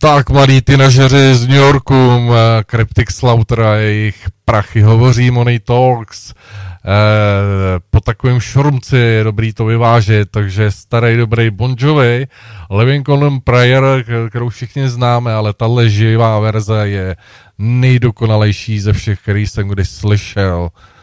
Tak, mladí tinažeři z New Yorku, Cryptic Slaughter a jejich prachy hovoří, Money Talks. Po takovém šormci je dobrý to vyvážit, takže starý dobrý Bon Jovi, Living on Prayer, kterou všichni známe, ale tahle živá verze je nejdokonalejší ze všech, který jsem kdy slyšel.